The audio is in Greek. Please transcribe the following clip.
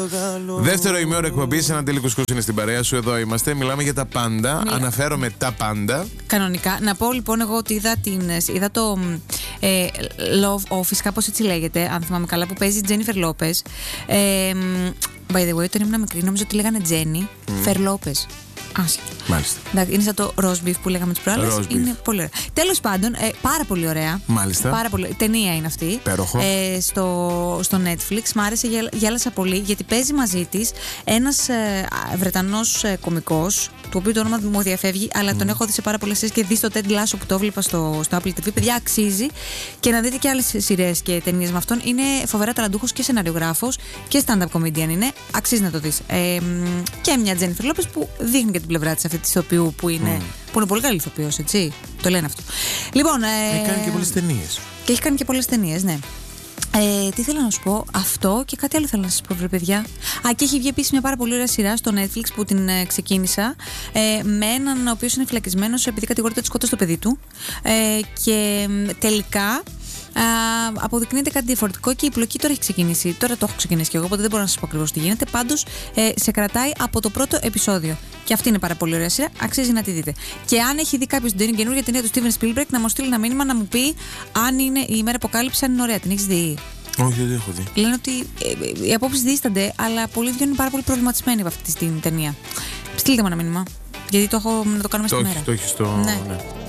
Δεύτερο ημέωρο εκπομπή, ένα τέλειο κουσκούς είναι στην παρέα σου. Εδώ είμαστε. Μιλάμε για τα πάντα. Αναφέρομαι τα πάντα. Κανονικά. Να πω λοιπόν εγώ ότι είδα το Love Office, κάπως έτσι λέγεται, αν θυμάμαι καλά, που παίζει Τζένιφερ Λόπες. By the way, όταν ήμουν μικρή, νόμιζα ότι λέγανε Τζένιφερ Λόπες. Άσχετο. Μάλιστα. Είναι σαν το roast beef που λέγαμε τις προάλλες. Είναι πολύ ωραία. Τέλος πάντων, πάρα πολύ ωραία. Μάλιστα. Πάρα πολύ. Ταινία είναι αυτή. Υπέροχο. Στο Netflix. Μ' άρεσε, γέλασα πολύ, γιατί παίζει μαζί της ένας Βρετανός κωμικός, του οποίου το όνομα μου διαφεύγει, αλλά τον έχω δει σε πάρα πολλές σειρές και δει στο Ted Lasso που το έβλεπα στο Apple TV. Παιδιά, αξίζει και να δείτε και άλλες σειρές και ταινίες με αυτόν. Είναι φοβερά ταλαντούχος και σεναριογράφος και stand-up comedian είναι. Αξίζει να το δεις. Και μια Jennifer Lopez που δείχνει και την πλευρά της αυτή της ηθοποιού που είναι πολύ καλή ηθοποιός, έτσι. Το λένε αυτό. Λοιπόν, έχει κάνει και πολλές ταινίες. Και έχει κάνει και πολλές ταινίες, ναι. Τι θέλω να σου πω, αυτό και κάτι άλλο θέλω να σας πω, βρε παιδιά. Και έχει βγει επίσης μια πάρα πολύ ωραία σειρά στο Netflix που την ξεκίνησα, με έναν ο οποίος είναι φυλακισμένος επειδή κατηγορείται ότι σκότωσε το παιδί του. Και τελικά αποδεικνύεται κάτι διαφορετικό και η πλοκή τώρα έχει ξεκινήσει. Τώρα το έχω ξεκινήσει και εγώ, οπότε δεν μπορώ να σας πω ακριβώς τι γίνεται. Πάντως σε κρατάει από το πρώτο επεισόδιο. Και αυτή είναι πάρα πολύ ωραία σειρά, αξίζει να τη δείτε. Και αν έχει δει κάποιος την καινούργια ταινία του Steven Spielberg, να μου στείλει ένα μήνυμα να μου πει αν είναι η ημέρα αποκάλυψη, αν είναι ωραία. Την έχεις δει? Όχι, δεν έχω δει. Λένε ότι οι απόψεις δίστανται, αλλά πολλοί βγαίνουν πάρα πολύ προβληματισμένοι από αυτή την ταινία. Στείλτε μου ένα μήνυμα, γιατί το έχω να το κάνουμε στη μέρα. Το έχει στο. Ναι.